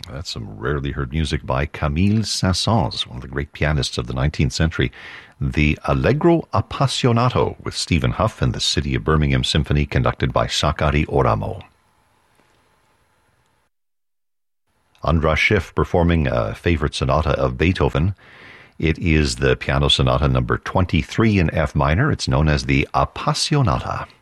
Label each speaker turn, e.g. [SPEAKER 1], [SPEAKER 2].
[SPEAKER 1] That's some rarely heard music by Camille Saint-Saëns, one of the great pianists of the 19th century. The Allegro Appassionato with Stephen Huff and the City of Birmingham Symphony, conducted by Sakari Oramo. Andras Schiff performing a favorite sonata of Beethoven. It is the piano sonata number 23 in F minor. It's known as the Appassionata.